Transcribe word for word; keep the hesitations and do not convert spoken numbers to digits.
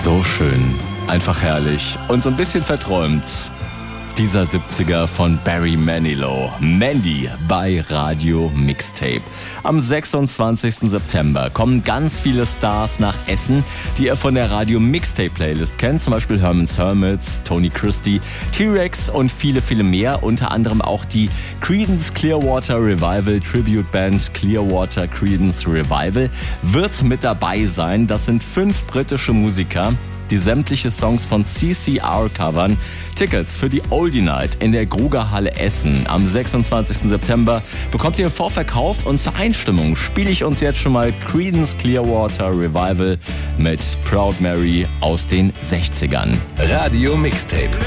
So schön, einfach herrlich und so ein bisschen verträumt. Dieser siebziger von Barry Manilow, Mandy bei Radio Mixtape. Am sechsundzwanzigsten September kommen ganz viele Stars nach Essen, die ihr von der Radio Mixtape Playlist kennt. Zum Beispiel Herman's Hermits, Tony Christie, T-Rex und viele, viele mehr. Unter anderem auch die Creedence Clearwater Revival Tribute Band Clearwater Creedence Revival wird mit dabei sein. Das sind fünf britische Musiker, die sämtliche Songs von C C R covern. Tickets für die Oldie Night in der Grugerhalle Essen am sechsundzwanzigsten September bekommt ihr im Vorverkauf, und zur Einstimmung spiele ich uns jetzt schon mal Creedence Clearwater Revival mit Proud Mary aus den sechzigern. Radio Mixtape.